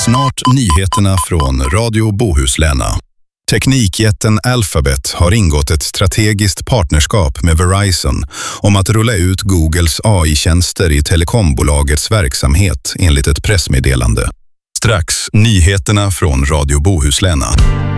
Snart nyheterna från Radio Bohuslän. Teknikjätten Alphabet har ingått ett strategiskt partnerskap med Verizon om att rulla ut Googles AI-tjänster i telekombolagets verksamhet enligt ett pressmeddelande. Strax nyheterna från Radio Bohuslän.